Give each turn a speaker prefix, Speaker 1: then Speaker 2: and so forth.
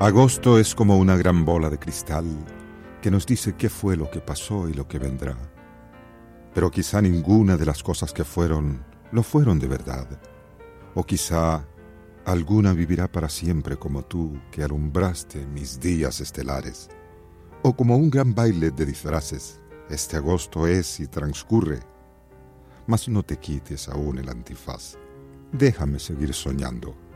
Speaker 1: Agosto es como una gran bola de cristal que nos dice qué fue lo que pasó y lo que vendrá. Pero quizá ninguna de las cosas que fueron, lo fueron de verdad. O quizá alguna vivirá para siempre como tú que alumbraste mis días estelares. O como un gran baile de disfraces, este agosto es y transcurre. Mas no te quites aún el antifaz. Déjame seguir soñando.